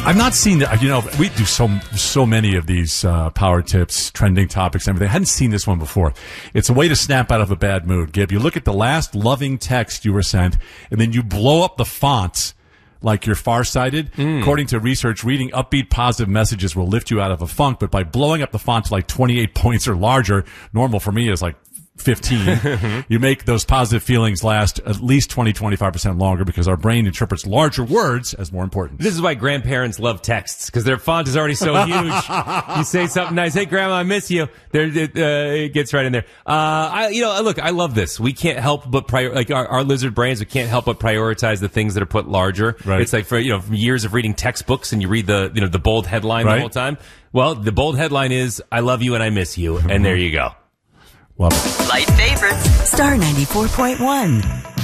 I've not seen, we do so many of these power tips, trending topics, and everything. I hadn't seen this one before. It's a way to snap out of a bad mood. Gib, you look at the last loving text you were sent, and then you blow up the fonts like you're farsighted. According to research, reading upbeat, positive messages will lift you out of a funk, but by blowing up the font to like 28 points or larger, normal for me is like 15, you make those positive feelings last at least 20-25% longer because our brain interprets larger words as more important. This is why grandparents love texts, because their font is already so huge. You say something nice, hey grandma, I miss you. It gets right in there. Look, I love this. We can't help but our lizard brains, we can't help but prioritize the things that are put larger. Right. It's like for years of reading textbooks and you read the bold headline the whole time. Well, the bold headline is I love you and I miss you, and there you go. Love it. Light favorites. Star 94.1.